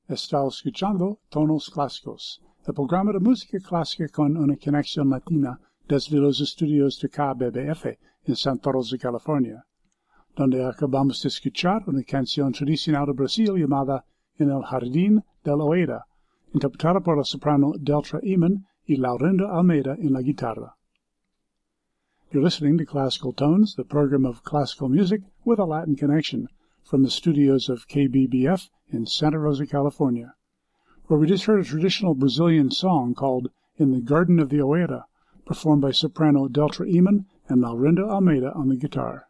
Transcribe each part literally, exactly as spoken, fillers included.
Está escuchando Tonos Clásicos, el programa de música clásica con una conexión latina desde los estudios de K B B F en Santa Rosa, California, donde acabamos de escuchar una canción tradicional de Brasil llamada En el Jardín de la Oeira, interpretada por la soprano Deltra Eamon y Laurindo Almeida en la guitarra. You're listening to Classical Tones, the program of classical music with a Latin connection, from the studios of K B B F in Santa Rosa, California, where we just heard a traditional Brazilian song called In the Garden of the Oeira, performed by soprano Deltra Eamon and Laurindo Almeida on the guitar.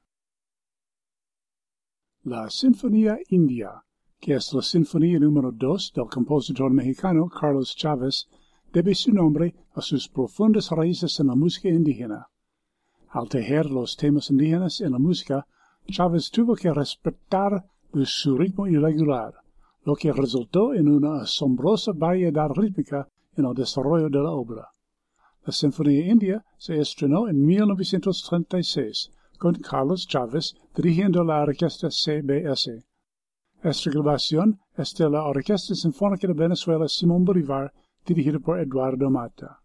La Sinfonía India, que es la sinfonía número dos del compositor mexicano Carlos Chávez, debe su nombre a sus profundas raíces en la música indígena. Al tejer los temas indígenas en la música, Chávez tuvo que respetar su ritmo irregular, lo que resultó en una asombrosa variedad rítmica en el desarrollo de la obra. La Sinfonía India se estrenó en mil novecientos treinta y seis, con Carlos Chávez dirigiendo la orquesta C B S. Esta grabación es de la Orquesta Sinfónica de Venezuela Simón Bolívar, dirigida por Eduardo Mata.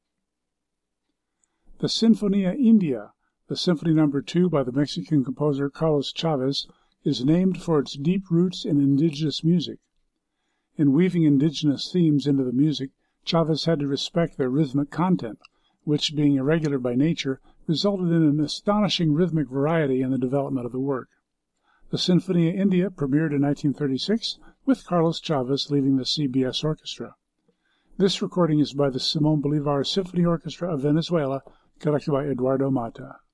The Sinfonía India, the Symphony Number two by the Mexican composer Carlos Chávez, is named for its deep roots in indigenous music. In weaving indigenous themes into the music, Chávez had to respect their rhythmic content, which, being irregular by nature, resulted in an astonishing rhythmic variety in the development of the work. The Sinfonía India premiered in nineteen thirty-six, with Carlos Chávez leading the C B S Orchestra. This recording is by the Simón Bolívar Symphony Orchestra of Venezuela, conducted by Eduardo Mata.